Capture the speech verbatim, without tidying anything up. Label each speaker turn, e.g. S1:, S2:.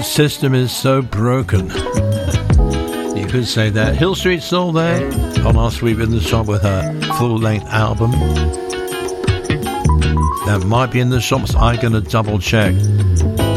S1: The system is so broken. You could say that. Hill Street's still there on our sweep in the shop with her full-length album. That might be in the shops. I'm going to double check.